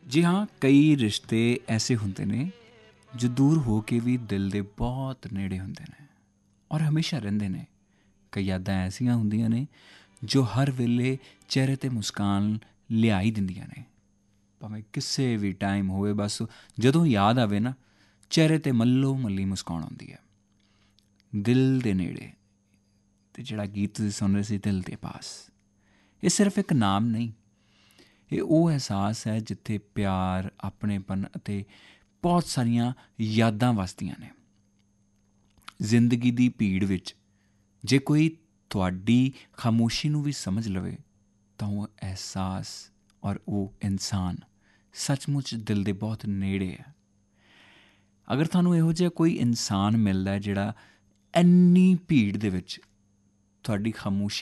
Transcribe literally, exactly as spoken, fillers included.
ਜੀ ਹਾਂ, ਕਈ ਰਿਸ਼ਤੇ ਐਸੇ ਹੁੰਦੇ ਨੇ ਜੋ ਦੂਰ ਹੋ ਕੇ ਵੀ ਦਿਲ ਦੇ ਬਹੁਤ ਨੇੜੇ ਹੁੰਦੇ ਨੇ ਔਰ ਹਮੇਸ਼ਾ ਰਹਿੰਦੇ ਨੇ। ਕਈ ਯਾਦਾਂ ਐਸੀਆਂ ਹੁੰਦੀਆਂ ਨੇ ਜੋ ਹਰ ਵੇਲੇ ਚਿਹਰੇ 'ਤੇ ਮੁਸਕਾਨ ਲਿਆ ਹੀ ਦਿੰਦੀਆਂ ਨੇ, ਭਾਵੇਂ ਕਿਸੇ ਵੀ ਟਾਈਮ ਹੋਵੇ। ਬਸ ਜਦੋਂ ਯਾਦ ਆਵੇ ਨਾ, ਚਿਹਰੇ 'ਤੇ ਮੱਲੋ ਮੱਲੀ ਮੁਸਕਾਨ ਆਉਂਦੀ ਹੈ। ਦਿਲ ਦੇ ਨੇੜੇ, ਅਤੇ ਜਿਹੜਾ ਗੀਤ ਤੁਸੀਂ ਸੁਣ ਰਹੇ ਸੀ, ਦਿਲ ਦੇ ਪਾਸ, ਇਹ ਸਿਰਫ ਇੱਕ ਨਾਮ ਨਹੀਂ, ਇਹ ਉਹ ਅਹਿਸਾਸ ਹੈ ਜਿੱਥੇ ਪਿਆਰ, ਆਪਣੇਪਨ ਅਤੇ ਬਹੁਤ ਸਾਰੀਆਂ ਯਾਦਾਂ ਵਸਦੀਆਂ ਨੇ। ਜ਼ਿੰਦਗੀ ਦੀ ਭੀੜ ਵਿੱਚ ਜੇ ਕੋਈ ਤੁਹਾਡੀ ਖਾਮੋਸ਼ੀ ਨੂੰ ਵੀ ਸਮਝ ਲਵੇ ਤਾਂ ਉਹ ਅਹਿਸਾਸ ਔਰ ਉਹ ਇਨਸਾਨ ਸੱਚਮੁੱਚ ਦਿਲ ਦੇ ਬਹੁਤ ਨੇੜੇ ਹੈ। ਅਗਰ ਤੁਹਾਨੂੰ ਇਹੋ ਜਿਹਾ ਕੋਈ ਇਨਸਾਨ ਮਿਲਦਾ ਜਿਹੜਾ ਇੰਨੀ ਭੀੜ ਦੇ ਵਿੱਚ ਤੁਹਾਡੀ ਖਾਮੋਸ਼ੀ